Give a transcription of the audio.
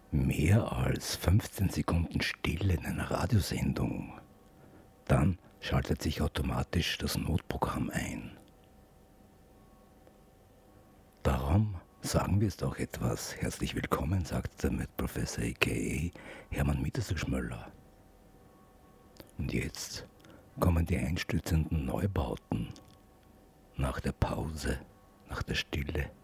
Mehr als 15 Sekunden Stille in einer Radiosendung. Dann schaltet sich automatisch das Notprogramm ein. Darum sagen wir es doch etwas. Herzlich willkommen, sagt der Mitprofessor a.k.a. Hermann Mittersisch-Möller. Und jetzt kommen die einstürzenden Neubauten. Nach der Pause, nach der Stille.